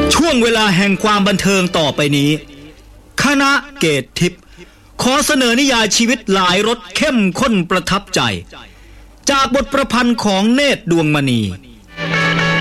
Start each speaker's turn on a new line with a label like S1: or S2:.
S1: ช่วงเวลาแห่งความบันเทิงต่อไปนี้คณะเกตทิพย์ขอเสนอนิยายชีวิตหลายรสเข้มข้นประทับใจจากบทประพันธ์ของเนตรดวงมณี